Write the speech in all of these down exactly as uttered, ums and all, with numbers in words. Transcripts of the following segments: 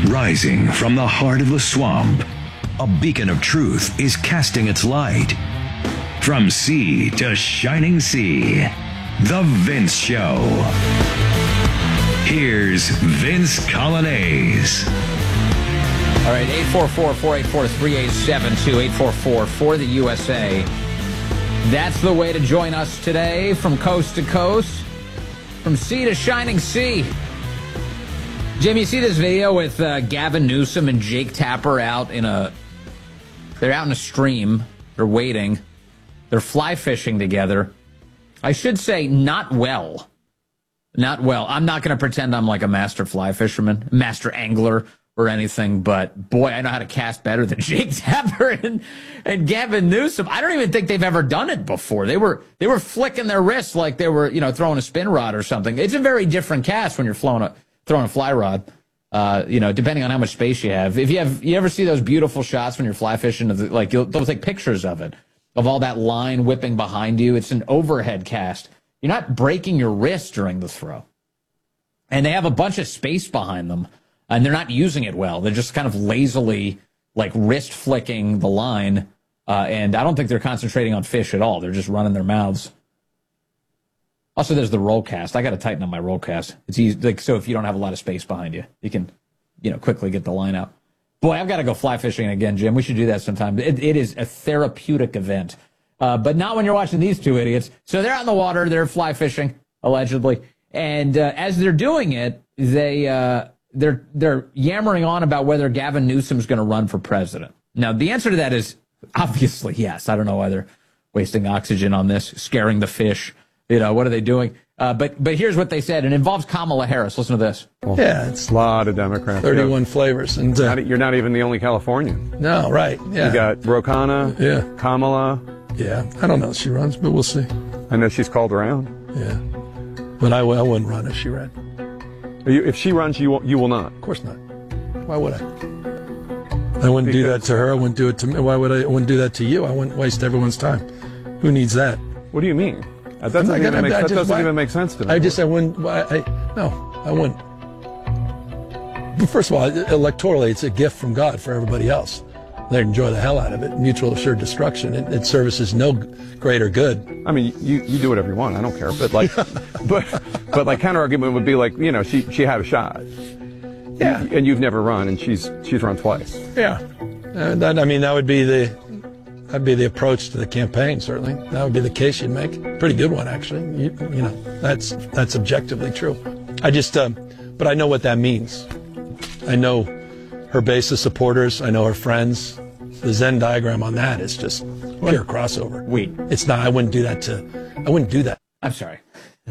Rising from the heart of the swamp, a beacon of truth is casting its light. From sea to shining sea, The Vince Show. Here's Vince Coglianese. All right, eight four four, four eight four, three eight seven two, eight four four for the U S A. That's the way to join us today, from coast to coast, from sea to shining sea. Jim, you see this video with uh, Gavin Newsom and Jake Tapper out in a, they're out in a stream. They're waiting. They're fly fishing together. I should say not well. Not well. I'm not going to pretend I'm like a master fly fisherman, master angler or anything, but boy, I know how to cast better than Jake Tapper and, and Gavin Newsom. I don't even think they've ever done it before. They were, they were flicking their wrists like they were, you know, throwing a spin rod or something. It's a very different cast when you're flowing a, throwing a fly rod, uh, you know, depending on how much space you have. If you have, you ever see those beautiful shots when you're fly fishing, like you'll, they'll take pictures of it, of all that line whipping behind you. It's an overhead cast. You're not breaking your wrist during the throw. And they have a bunch of space behind them, and they're not using it well. They're just kind of lazily, like, wrist flicking the line, uh, and I don't think they're concentrating on fish at all. They're just running their mouths. Also, there's the roll cast. I got to tighten up my roll cast. It's easy, like, so if you don't have a lot of space behind you, you can, you know, quickly get the line out. Boy, I've got to go fly fishing again, Jim. We should do that sometime. It, it is a therapeutic event, uh, but not when you're watching these two idiots. So they're out in the water. They're fly fishing, allegedly. And uh, as they're doing it, they, uh, they're, they're yammering on about whether Gavin Newsom's going to run for president. Now, the answer to that is obviously yes. I don't know why they're wasting oxygen on this, scaring the fish. You know, what are they doing? Uh, but but here's what they said. It involves Kamala Harris. Listen to this. Yeah, it's a lot of Democrats. thirty-one flavors. And uh, not, you're not even the only Californian. No, right. Yeah. You got Ro Khanna, yeah. Kamala. Yeah, I don't know if she runs, but we'll see. I know she's called around. Yeah. But I, I wouldn't run if she ran. You, if she runs, you will, you will not? Of course not. Why would I? I wouldn't because do that to her. I wouldn't do it to me. Why would I, I wouldn't do that to you? I wouldn't waste everyone's time. Who needs that? What do you mean? That doesn't, even, gonna, make, that just, doesn't why, even make sense to me. I just, I wouldn't, I, I, no, I wouldn't. But first of all, electorally, it's a gift from God for everybody else. They enjoy the hell out of it. Mutual assured destruction. It, it services no greater good. I mean, you, you do whatever you want. I don't care. But like, but, but like counter argument would be like, you know, she, she had a shot. Yeah. And you've never run, and she's, she's run twice. Yeah. And that, I mean, that would be the, That'd be the approach to the campaign, certainly. That would be the case you'd make. Pretty good one, actually. You, you know, that's that's objectively true. I just, um, but I know what that means. I know her base of supporters. I know her friends. The Venn diagram on that is just pure crossover. Wait. It's not, I wouldn't do that to, I wouldn't do that. I'm sorry.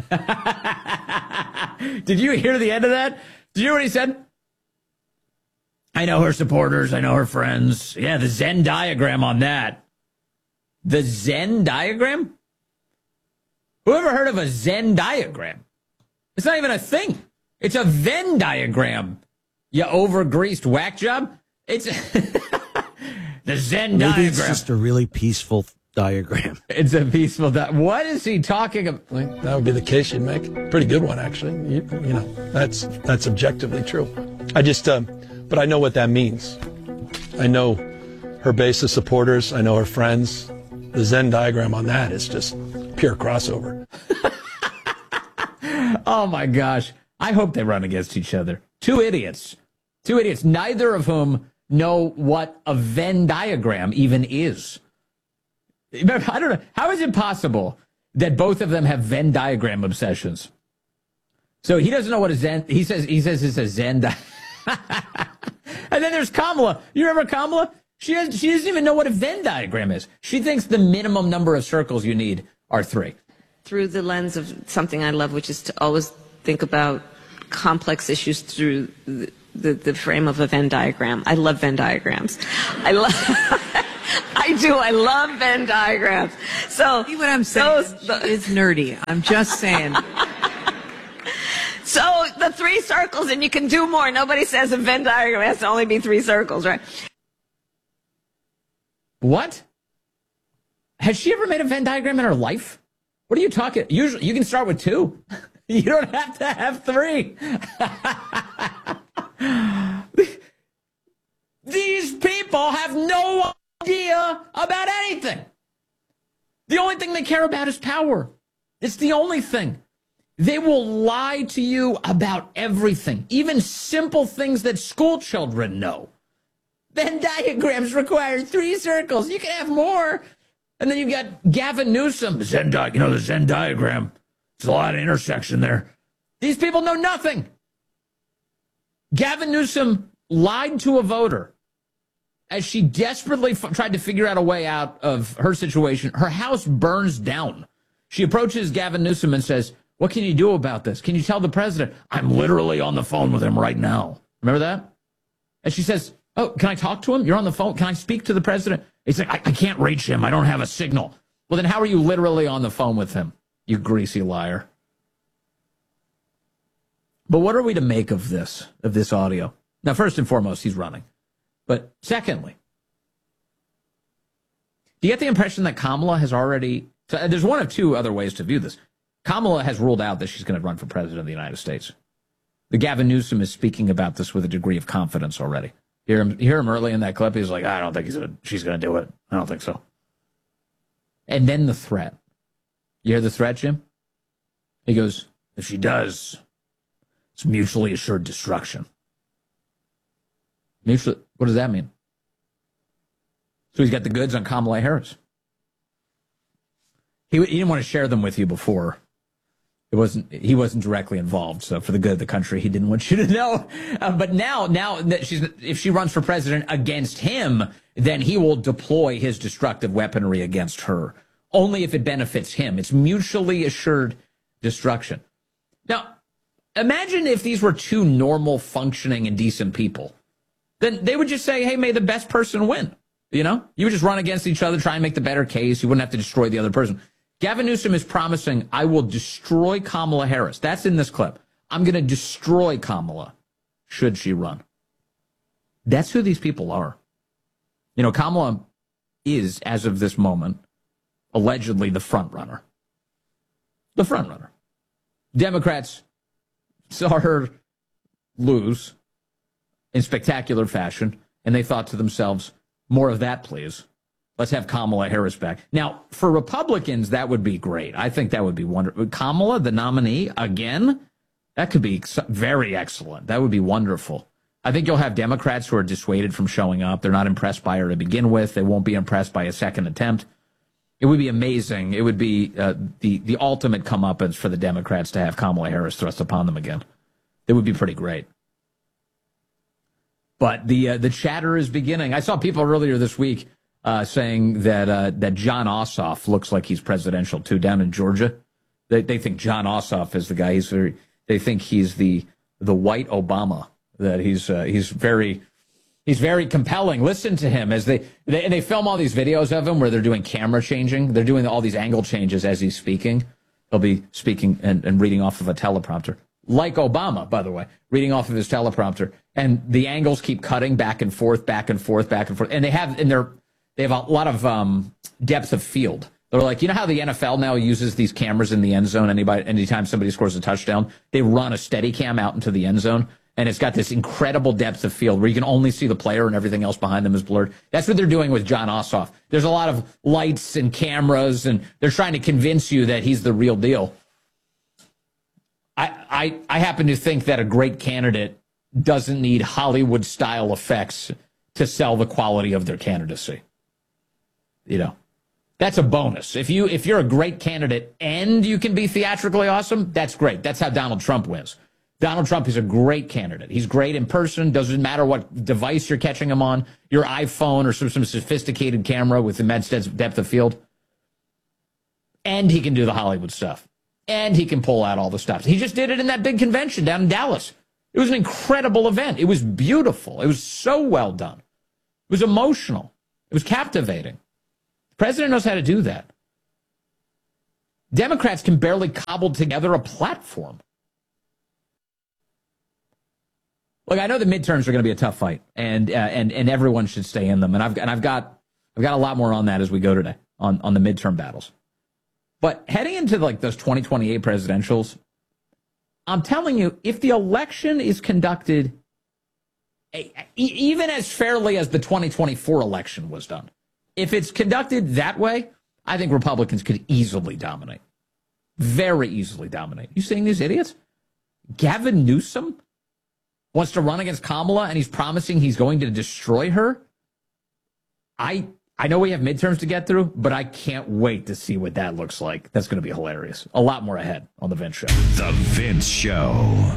Did you hear the end of that? Did you hear what he said? I know her supporters. I know her friends. Yeah, the Venn diagram on that. The Venn diagram? Who ever heard of a Venn diagram? It's not even a thing. It's a Venn diagram. You over-greased whack job. It's the Venn Maybe diagram. It's just a really peaceful diagram. It's a peaceful di- What is he talking about? That would be the case you'd make. Pretty good one, actually. You, you know, that's that's objectively true. I just, um, but I know what that means. I know her base of supporters. I know her friends. The Venn diagram on that is just pure crossover. Oh, my gosh. I hope they run against each other. Two idiots. Two idiots, neither of whom know what a Venn diagram even is. I don't know. How is it possible that both of them have Venn diagram obsessions? So he doesn't know what a Zen, he says, he says it's a Zen di- And then there's Kamala. You remember Kamala? She has, she doesn't even know what a Venn diagram is. She thinks the minimum number of circles you need are three. Through the lens of something I love, which is to always think about complex issues through the, the, the frame of a Venn diagram. I love Venn diagrams. I love, I do. I love Venn diagrams. So, see what I'm saying? Those, the, she is nerdy. I'm just saying. So the three circles, and you can do more. Nobody says a Venn diagram has to only be three circles, right? What? Has she ever made a Venn diagram in her life? What are you talking? Usually, you can start with two. You don't have to have three. anything. The only thing they care about is power. It's the only thing. They will lie to you about everything, even simple things that school children know. Venn diagrams require three circles. You can have more. And then you've got Gavin Newsom. Zen di- you know, the Venn diagram. There's a lot of intersection there. These people know nothing. Gavin Newsom lied to a voter as she desperately f- tried to figure out a way out of her situation. Her house burns down. She approaches Gavin Newsom and says, what can you do about this? Can you tell the president? I'm literally on the phone with him right now. Remember that? And she says, oh, can I talk to him? You're on the phone. Can I speak to the president? He's like, I, I can't reach him. I don't have a signal. Well, then how are you literally on the phone with him, you greasy liar? But what are we to make of this, of this audio? Now, first and foremost, he's running. But secondly, do you get the impression that Kamala has already... So there's one of two other ways to view this. Kamala has ruled out that she's going to run for president of the United States. The Gavin Newsom is speaking about this with a degree of confidence already. You hear him, you hear him early in that clip. He's like, I don't think he's gonna, she's going to do it. I don't think so. And then the threat. You hear the threat, Jim? He goes, if she does, it's mutually assured destruction. Mutually, what does that mean? So he's got the goods on Kamala Harris. He, he didn't want to share them with you before. It wasn't. He wasn't directly involved. So for the good of the country, he didn't want you to know. Uh, but now, now that she's, if she runs for president against him, then he will deploy his destructive weaponry against her. Only if it benefits him. It's mutually assured destruction. Now, imagine if these were two normal, functioning, and decent people. Then they would just say, hey, may the best person win. You know, you would just run against each other, try and make the better case. You wouldn't have to destroy the other person. Gavin Newsom is promising, I will destroy Kamala Harris. That's in this clip. I'm going to destroy Kamala should she run. That's who these people are. You know, Kamala is, as of this moment, allegedly the front runner. The front runner. Democrats saw her lose in spectacular fashion, and they thought to themselves, more of that, please. Let's have Kamala Harris back. Now, for Republicans, that would be great. I think that would be wonderful. Kamala, the nominee, again, that could be very excellent. That would be wonderful. I think you'll have Democrats who are dissuaded from showing up. They're not impressed by her to begin with. They won't be impressed by a second attempt. It would be amazing. It would be uh, the, the ultimate comeuppance for the Democrats to have Kamala Harris thrust upon them again. It would be pretty great. But the uh, the chatter is beginning. I saw people earlier this week uh, saying that uh, that John Ossoff looks like he's presidential too down in Georgia. They they think John Ossoff is the guy. He's very. They think he's the the white Obama. That he's uh, he's very he's very compelling. Listen to him as they, they and they film all these videos of him where they're doing camera changing. They're doing all these angle changes as he's speaking. He'll be speaking and, and reading off of a teleprompter. Like Obama, by the way, reading off of his teleprompter, and the angles keep cutting back and forth, back and forth, back and forth, and they have, and they're, they have a lot of um, depth of field. They're like, you know how the N F L now uses these cameras in the end zone. Anybody, anytime somebody scores a touchdown, they run a steady cam out into the end zone, and it's got this incredible depth of field where you can only see the player and everything else behind them is blurred. That's what they're doing with John Ossoff. There's a lot of lights and cameras, and they're trying to convince you that he's the real deal. I, I, I happen to think that a great candidate doesn't need Hollywood-style effects to sell the quality of their candidacy. You know, that's a bonus. If you if you're a great candidate and you can be theatrically awesome, that's great. That's how Donald Trump wins. Donald Trump is a great candidate. He's great in person. Doesn't matter what device you're catching him on, your iPhone or some, some sophisticated camera with immense depth of field. And he can do the Hollywood stuff. And he can pull out all the stops. He just did it in that big convention down in Dallas. It was an incredible event. It was beautiful. It was so well done. It was emotional. It was captivating. The president knows how to do that. Democrats can barely cobble together a platform. Look, I know the midterms are going to be a tough fight, and uh, and and everyone should stay in them. And I've and I've got I've got a lot more on that as we go today on on the midterm battles. But heading into like those twenty twenty-eight presidentials, I'm telling you, if the election is conducted even as fairly as the twenty twenty-four election was done, If it's conducted that way, I think Republicans could easily dominate. Very easily dominate. You seeing these idiots? Gavin Newsom wants to run against Kamala, and he's promising he's going to destroy her. I I know we have midterms to get through, but I can't wait to see what that looks like. That's going to be hilarious. A lot more ahead on The Vince Show. The Vince Show.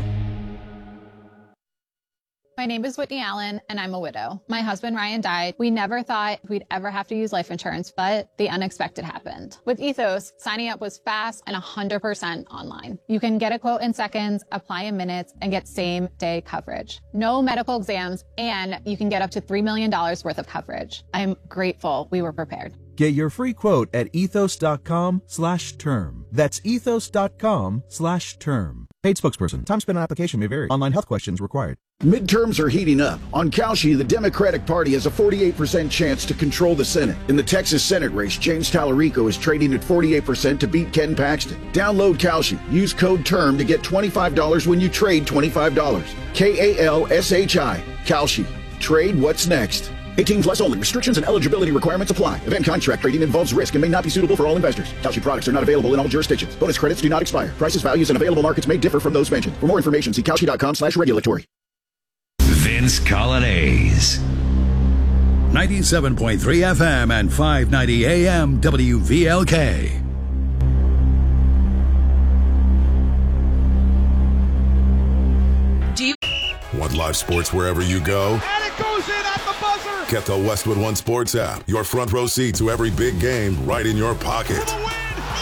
My name is Whitney Allen, and I'm a widow. My husband, Ryan, died. We never thought we'd ever have to use life insurance, but the unexpected happened. With Ethos, signing up was fast and one hundred percent online. You can get a quote in seconds, apply in minutes, and get same-day coverage. No medical exams, and you can get up to three million dollars worth of coverage. I'm grateful we were prepared. Get your free quote at ethos.com slash term. That's ethos.com slash term. Paid spokesperson. Time spent on application may vary. Online health questions required. Midterms are heating up. On Kalshi, the Democratic Party has a forty-eight percent chance to control the Senate. In the Texas Senate race, James Tallarico is trading at forty-eight percent to beat Ken Paxton. Download Kalshi. Use code TERM to get twenty-five dollars when you trade twenty-five dollars. K A L S H I. Kalshi. Trade what's next. eighteen plus only. Restrictions and eligibility requirements apply. Event contract trading involves risk and may not be suitable for all investors. Kalshi products are not available in all jurisdictions. Bonus credits do not expire. Prices, values, and available markets may differ from those mentioned. For more information, see Kalshi.com slash regulatory. Vince Colonnese. ninety-seven point three F M and five ninety A M W V L K. Do you want live sports wherever you go? And it goes in at the buzzer. Get the Westwood One Sports app. Your front row seat to every big game right in your pocket. For the win.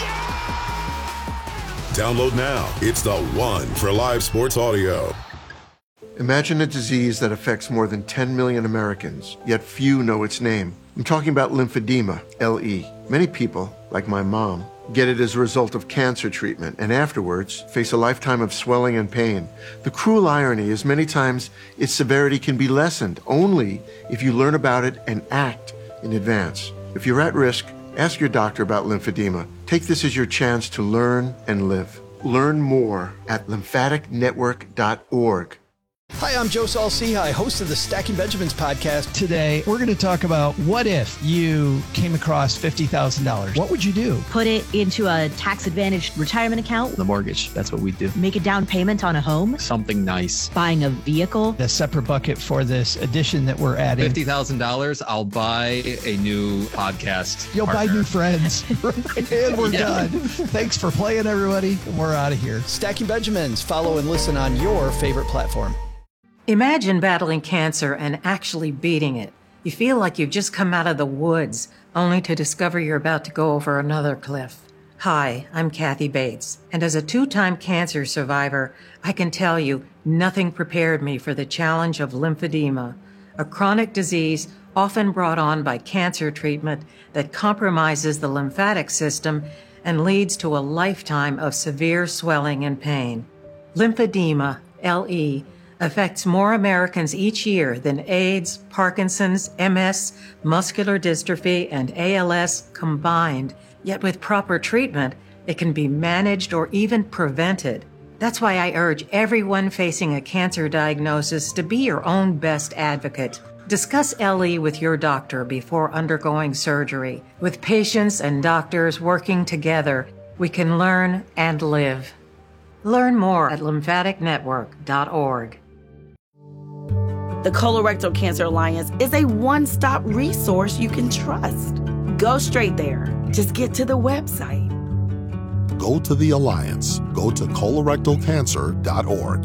Yeah. Download now. It's the one for live sports audio. Imagine a disease that affects more than ten million Americans, yet few know its name. I'm talking about lymphedema, L E. Many people, like my mom, get it as a result of cancer treatment and afterwards face a lifetime of swelling and pain. The cruel irony is many times its severity can be lessened only if you learn about it and act in advance. If you're at risk, ask your doctor about lymphedema. Take this as your chance to learn and live. Learn more at lymphatic network dot org. Hi, I'm Joe Saul-Sehy, host of the Stacking Benjamins podcast. Today, we're going to talk about what if you came across fifty thousand dollars? What would you do? Put it into a tax-advantaged retirement account. The mortgage, that's what we do. Make a down payment on a home. Something nice. Buying a vehicle. A separate bucket for this addition that we're adding. fifty thousand dollars, I'll buy a new podcast You'll partner. buy new friends. And we're yeah. done. Thanks for playing, everybody. We're out of here. Stacking Benjamins. Follow and listen on your favorite platform. Imagine battling cancer and actually beating it. You feel like you've just come out of the woods, only to discover you're about to go over another cliff. Hi, I'm Kathy Bates, and as a two-time cancer survivor, I can tell you nothing prepared me for the challenge of lymphedema, a chronic disease often brought on by cancer treatment that compromises the lymphatic system and leads to a lifetime of severe swelling and pain. Lymphedema, L E, affects more Americans each year than AIDS, Parkinson's, M S, muscular dystrophy, and A L S combined. Yet with proper treatment, it can be managed or even prevented. That's why I urge everyone facing a cancer diagnosis to be your own best advocate. Discuss L E with your doctor before undergoing surgery. With patients and doctors working together, we can learn and live. Learn more at lymphatic network dot org. The Colorectal Cancer Alliance is a one-stop resource you can trust. Go straight there. Just get to the website. Go to the Alliance. Go to colorectal cancer dot org.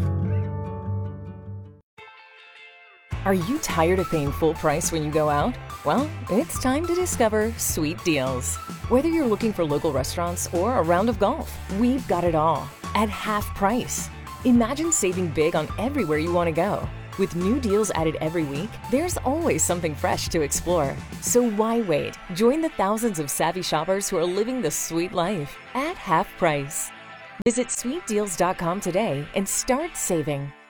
Are you tired of paying full price when you go out? Well, it's time to discover Sweet Deals. Whether you're looking for local restaurants or a round of golf, we've got it all at half price. Imagine saving big on everywhere you want to go. With new deals added every week, there's always something fresh to explore. So why wait? Join the thousands of savvy shoppers who are living the sweet life at half price. Visit sweet deals dot com today and start saving.